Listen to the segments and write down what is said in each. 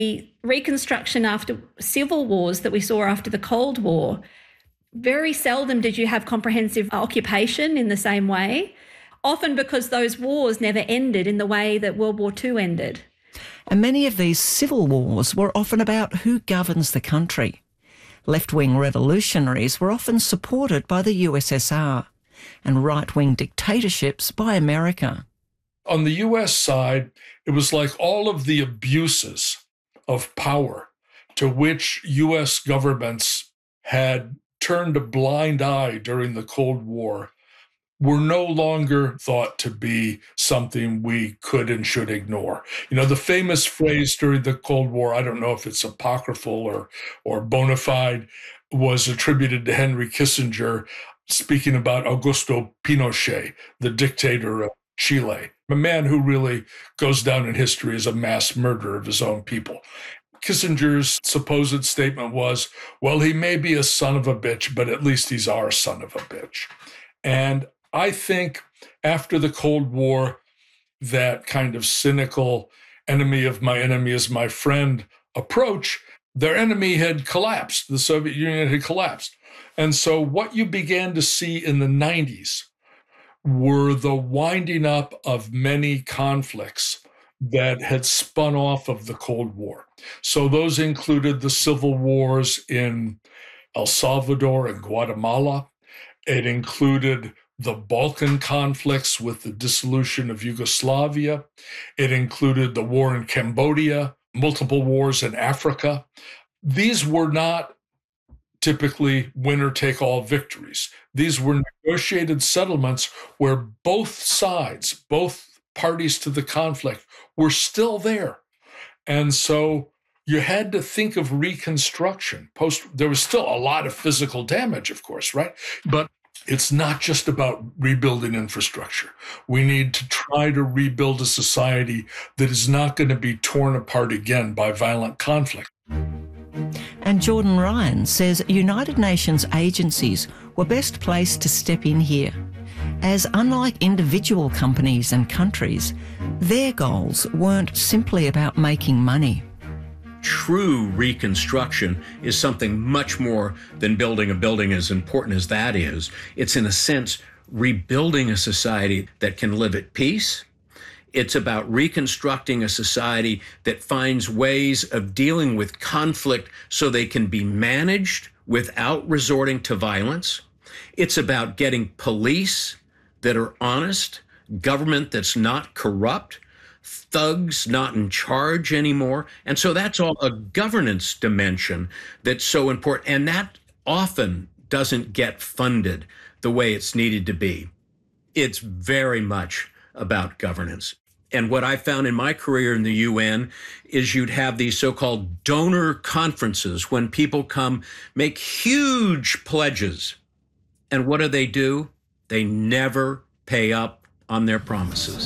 The reconstruction after civil wars that we saw after the Cold War, very seldom did you have comprehensive occupation in the same way, often because those wars never ended in the way that World War II ended. And many of these civil wars were often about who governs the country. Left-wing revolutionaries were often supported by the USSR and right-wing dictatorships by America. On the US side, it was like all of the abuses of power to which US governments had turned a blind eye during the Cold War were no longer thought to be something we could and should ignore. You know, the famous phrase during the Cold War, I don't know if it's apocryphal or bona fide, was attributed to Henry Kissinger, speaking about Augusto Pinochet, the dictator of Chile, a man who really goes down in history as a mass murderer of his own people. Kissinger's supposed statement was, well, he may be a son of a bitch, but at least he's our son of a bitch. And I think after the Cold War, that kind of cynical enemy of my enemy is my friend approach, their enemy had collapsed. The Soviet Union had collapsed. And so what you began to see in the 90s were the winding up of many conflicts that had spun off of the Cold War. So those included the civil wars in El Salvador and Guatemala. It included the Balkan conflicts with the dissolution of Yugoslavia. It included the war in Cambodia, multiple wars in Africa. These were not typically winner-take-all victories. These were negotiated settlements where both sides, both parties to the conflict, were still there. And so you had to think of reconstruction. There was still a lot of physical damage, of course, right? But it's not just about rebuilding infrastructure. We need to try to rebuild a society that is not going to be torn apart again by violent conflict. And Jordan Ryan says United Nations agencies were best placed to step in here, as unlike individual companies and countries, their goals weren't simply about making money. True reconstruction is something much more than building a building, as important as that is. It's, in a sense, rebuilding a society that can live at peace. It's about reconstructing a society that finds ways of dealing with conflict so they can be managed without resorting to violence. It's about getting police that are honest, government that's not corrupt, thugs not in charge anymore. And so that's all a governance dimension that's so important. And that often doesn't get funded the way it's needed to be. It's very much about governance. And what I found in my career in the UN is you'd have these so-called donor conferences when people come make huge pledges. And what do? They never pay up on their promises.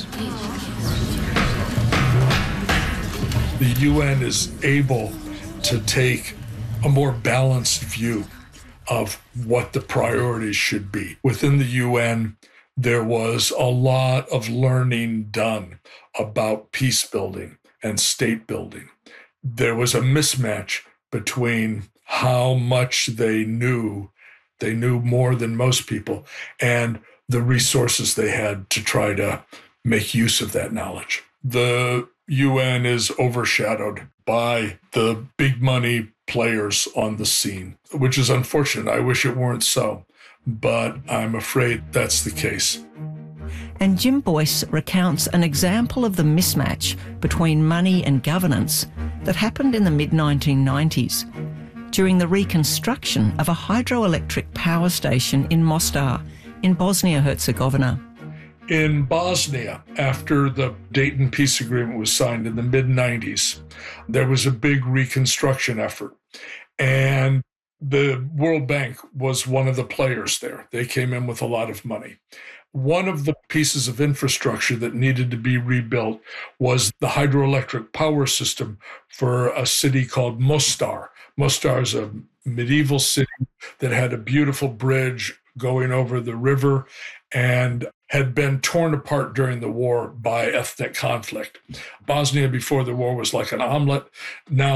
The UN is able to take a more balanced view of what the priorities should be. Within the UN, there was a lot of learning done about peace building and state building. There was a mismatch between how much they knew more than most people, and the resources they had to try to make use of that knowledge. The UN is overshadowed by the big money players on the scene, which is unfortunate. I wish it weren't so, but I'm afraid that's the case. And Jim Boyce recounts an example of the mismatch between money and governance that happened in the mid-1990s during the reconstruction of a hydroelectric power station in Mostar in Bosnia-Herzegovina. In Bosnia, after the Dayton Peace Agreement was signed in the mid-90s, there was a big reconstruction effort. And the World Bank was one of the players there. They came in with a lot of money. One of the pieces of infrastructure that needed to be rebuilt was the hydroelectric power system for a city called Mostar. Mostar is a medieval city that had a beautiful bridge going over the river, and had been torn apart during the war by ethnic conflict. Bosnia before the war was like an omelet. Now